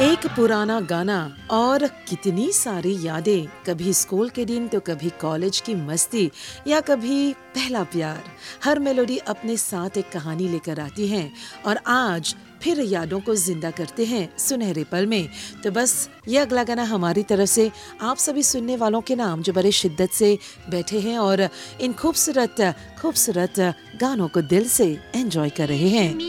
एक पुराना गाना और कितनी सारी यादें, कभी स्कूल के दिन तो कभी कॉलेज की मस्ती या कभी पहला प्यार। हर मेलोडी अपने साथ एक कहानी लेकर आती है और आज फिर यादों को जिंदा करते हैं सुनहरे पल में। तो बस ये अगला गाना हमारी तरफ से आप सभी सुनने वालों के नाम जो बड़े शिद्दत से बैठे हैं और इन खूबसूरत खूबसूरत गानों को दिल से एंजॉय कर रहे हैं।